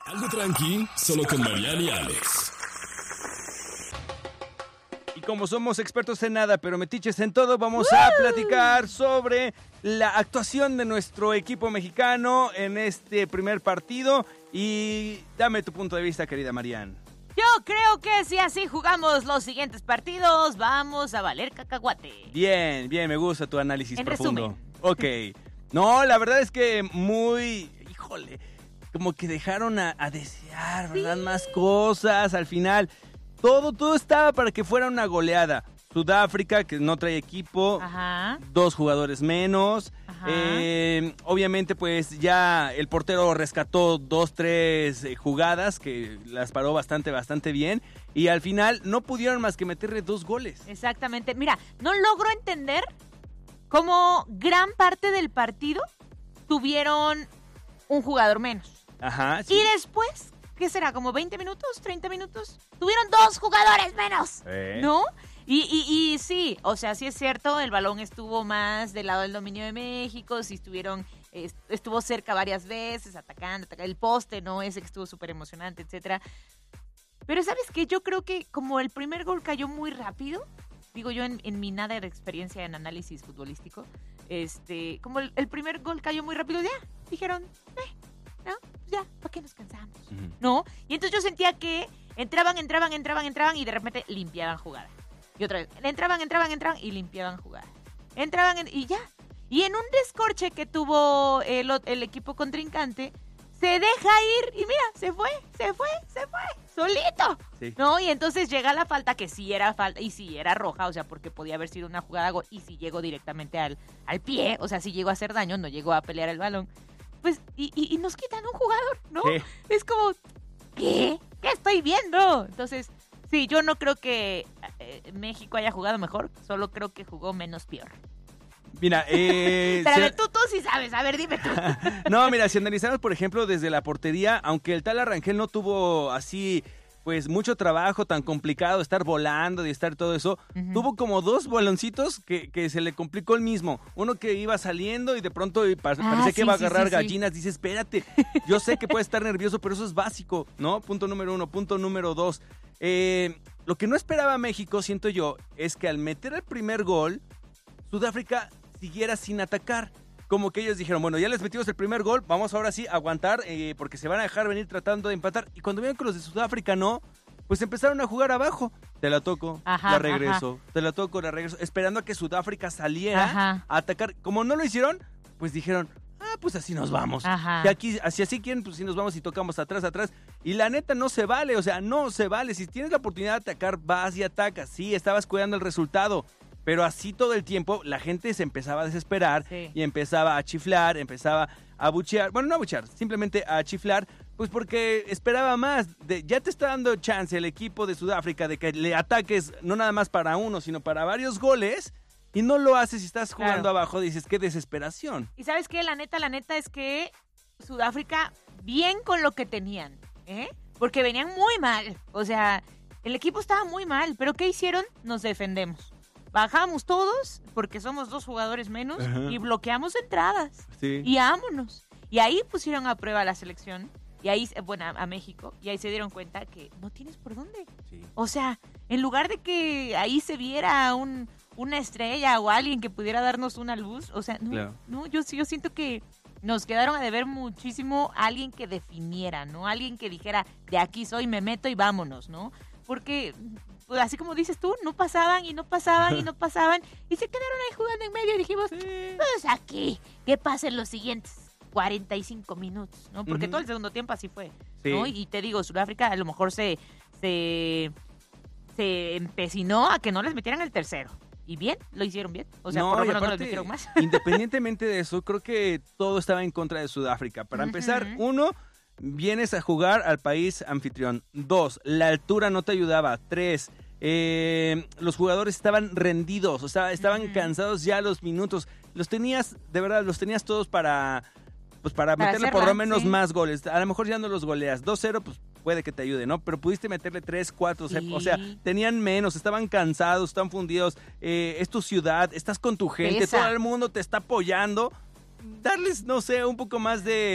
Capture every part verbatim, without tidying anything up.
Algo tranqui, solo con Mariana y Alex. Y como somos expertos en nada, pero metiches en todo, vamos a platicar sobre la actuación de nuestro equipo mexicano en este primer partido. Y dame tu punto de vista, querida Marian. Yo creo que si así jugamos los siguientes partidos, vamos a valer cacahuate. Bien, bien, me gusta tu análisis En profundo. resumen. Ok. No, la verdad es que muy... Híjole, como que dejaron a, a desear, ¿verdad? Sí. Más cosas al final. Todo, todo estaba para que fuera una goleada. Sudáfrica, que no trae equipo, Ajá. dos jugadores menos. Ajá. Eh, obviamente, pues ya el portero rescató dos, tres eh, jugadas que las paró bastante, bastante bien. Y al final no pudieron más que meterle dos goles. Exactamente. Mira, no logro entender cómo gran parte del partido tuvieron un jugador menos. Ajá, sí. Y después, ¿qué será? ¿Como veinte minutos? ¿treinta minutos? Tuvieron dos jugadores menos, Eh. ¿no? Y, y, y sí, o sea, sí es cierto, el balón estuvo más del lado del dominio de México, sí estuvieron, est- estuvo cerca varias veces, atacando, atacando, el poste, ¿no? Ese que estuvo súper emocionante, etcétera. Pero ¿sabes qué? Yo creo que como el primer gol cayó muy rápido, digo yo en, en mi nada de experiencia en análisis futbolístico, este, como el, el primer gol cayó muy rápido, ya, dijeron, eh, ¿no? Pues ya, ¿para qué nos cansamos? Ujú. ¿No? Y entonces yo sentía que entraban, entraban, entraban, entraban y de repente limpiaban jugada. Y otra vez, entraban, entraban, entraban y limpiaban jugada. Entraban en- y ya. Y en un descorche que tuvo el, o- el equipo contrincante, se deja ir y mira, se fue, se fue, se fue, solito. Sí. ¿No? Y entonces llega la falta, que sí era falta y sí era roja, o sea, porque podía haber sido una jugada gol y sí llegó directamente al, al pie, o sea, sí llegó a hacer daño, no llegó a pelear el balón. Pues, y, y, y nos quitan un jugador, ¿no? Sí. Es como, ¿qué? ¿Qué estoy viendo? Entonces, sí, yo no creo que eh, México haya jugado mejor, solo creo que jugó menos peor. Mira, eh... Pero a se- ver, tú, tú sí sabes, a ver, dime tú. No, mira, si analizamos, por ejemplo, desde la portería, aunque el tal Arrangel no tuvo así, pues, mucho trabajo tan complicado, estar volando y estar todo eso, Ujú. tuvo como dos baloncitos que, que se le complicó el mismo. Uno que iba saliendo y de pronto y pa- Ah, parecía que sí, iba a sí, agarrar sí, sí. gallinas. Dice, espérate, yo sé que puede estar nervioso, pero eso es básico, ¿no? Punto número uno. Punto número dos. Eh, lo que no esperaba México, siento yo, es que al meter el primer gol, Sudáfrica siguiera sin atacar. Como que ellos dijeron, bueno, ya les metimos el primer gol, vamos ahora sí a aguantar, eh, porque se van a dejar venir tratando de empatar. Y cuando vieron que los de Sudáfrica no, pues empezaron a jugar abajo. Te la toco, Ajá, la regreso, te la toco, la regreso, esperando a que Sudáfrica saliera Ajá. a atacar. Como no lo hicieron, pues dijeron, ah, pues así nos vamos. Ajá. Que aquí, así así quieren, pues sí nos vamos y tocamos atrás, atrás. Y la neta no se vale, o sea, no se vale. Si tienes la oportunidad de atacar, vas y atacas. Sí, estabas cuidando el resultado. Pero así todo el tiempo la gente se empezaba a desesperar Sí. y empezaba a chiflar, empezaba a buchear. Bueno, no a buchear, simplemente a chiflar, pues porque esperaba más. De, ya te está dando chance el equipo de Sudáfrica de que le ataques no nada más para uno, sino para varios goles. Y no lo haces y estás jugando Claro. abajo. Dices, qué desesperación. Y ¿sabes qué? La neta, la neta es que Sudáfrica, bien con lo que tenían, ¿eh? Porque venían muy mal. O sea, el equipo estaba muy mal. ¿Pero qué hicieron? Nos defendemos. Bajamos todos, porque somos dos jugadores menos, Ajá. y bloqueamos entradas. Sí. Y vámonos. Y ahí pusieron a prueba la selección, y ahí, se- bueno, a, a México, y ahí se dieron cuenta que no tienes por dónde. Sí. O sea, en lugar de que ahí se viera un, una estrella o alguien que pudiera darnos una luz, o sea, no, Claro. no yo, sí- yo siento que nos quedaron a deber muchísimo alguien que definiera, ¿no? Alguien que dijera, de aquí soy, me meto y vámonos, ¿no? Porque, pues, así como dices tú, no pasaban y no pasaban y no pasaban y se quedaron ahí jugando en medio y dijimos, pues aquí, que pasen los siguientes cuarenta y cinco minutos, ¿no? Porque Ujú. todo el segundo tiempo así fue, Sí. ¿no? Y te digo, Sudáfrica a lo mejor se, se, se empecinó a que no les metieran el tercero. Y bien, lo hicieron bien. O sea, por lo y menos no les aparte, metieron más. Independientemente de eso, creo que todo estaba en contra de Sudáfrica. Para empezar, Ujú. uno, vienes a jugar al país anfitrión. Dos, la altura no te ayudaba. Tres, eh, los jugadores estaban rendidos, o sea, estaban Ujú. cansados ya a los minutos. Los tenías, de verdad, los tenías todos para, pues para, Para meterle por hacerla, lo menos sí. más goles. A lo mejor ya no los goleas. dos cero, pues puede que te ayude, ¿no? Pero pudiste meterle tres, cuatro, Sí. o sea, tenían menos, estaban cansados, están fundidos. Eh, es tu ciudad, estás con tu gente, Pesa. todo el mundo te está apoyando. Darles, no sé, un poco más de,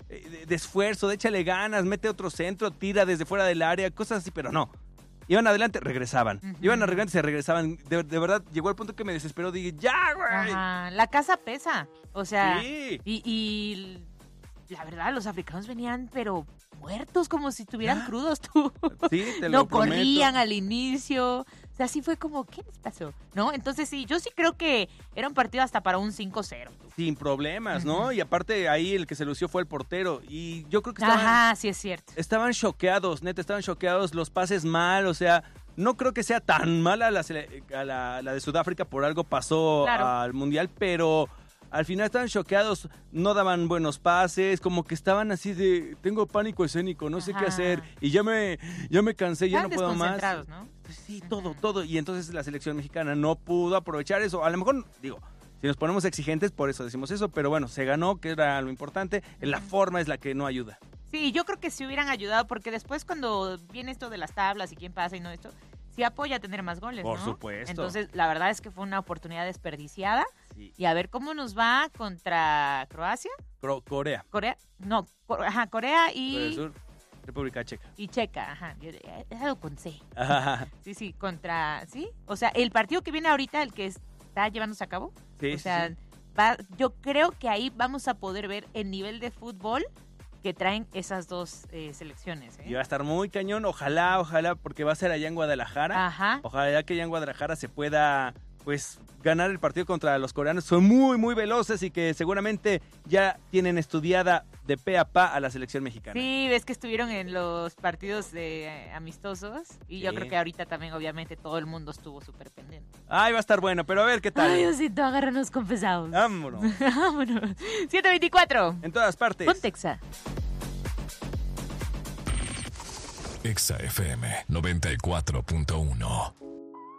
eh, de, de esfuerzo, de échale ganas, mete otro centro, tira desde fuera del área, cosas así, pero no. Iban adelante, regresaban. Uh-huh. Iban adelante, se regresaban. De, de verdad, llegó el punto que me desesperó. Dije, ¡ya, güey! Ajá, la casa pesa. O sea, sí. y, y la verdad, los africanos venían, pero muertos, como si estuvieran ¿Ah? crudos tú. Sí, te no lo prometo. corrían al inicio. O sea, sí fue como, ¿qué les pasó? ¿No? Entonces, sí, yo sí creo que era un partido hasta para un cinco cero. Sin problemas, ¿no? Uh-huh. Y aparte, ahí el que se lució fue el portero. Y yo creo que estaban... Ajá, sí es cierto. Estaban choqueados, neta, estaban choqueados, los pases mal, o sea, no creo que sea tan mala la, a la, la de Sudáfrica, por algo pasó claro. al Mundial, pero al final estaban choqueados, no daban buenos pases, como que estaban así de, tengo pánico escénico, no sé Ajá. qué hacer, y ya me, ya me cansé, ya Estaban no puedo más. desconcentrados, ¿no? Sí, todo, todo, y entonces la selección mexicana no pudo aprovechar eso, a lo mejor, digo... Si nos ponemos exigentes, por eso decimos eso, pero bueno, se ganó, que era lo importante. La forma es la que no ayuda. Sí, yo creo que sí hubieran ayudado, porque después cuando viene esto de las tablas y quién pasa y no esto, sí apoya a tener más goles, Por ¿no? supuesto. Entonces, la verdad es que fue una oportunidad desperdiciada. Sí. Y a ver cómo nos va contra Croacia. Cro- Corea. Corea, no, Co- ajá, Corea y... Corea del Sur, República Checa. Y Checa, ajá, yo- he dado con C. Ajá. Sí, sí, contra, ¿sí? O sea, el partido que viene ahorita, el que está llevándose a cabo, Sí, o sí, sea, sí. va- yo creo que ahí vamos a poder ver el nivel de fútbol que traen esas dos eh, selecciones. ¿eh? Y va a estar muy cañón, ojalá, ojalá, porque va a ser allá en Guadalajara. Ajá. Ojalá que allá en Guadalajara se pueda, pues, ganar el partido contra los coreanos. Son muy, muy veloces y que seguramente ya tienen estudiada de pe a pa a la selección mexicana. Sí, ves que estuvieron en los partidos de, eh, amistosos y yo Sí. creo que ahorita también obviamente todo el mundo estuvo súper pendiente. Ay, va a estar bueno, pero a ver qué tal. Ay, Diosito, agárranos confesados. Vámonos. Vámonos. siete veinticuatro. En todas partes. Pontexa. Exa F M noventa y cuatro punto uno.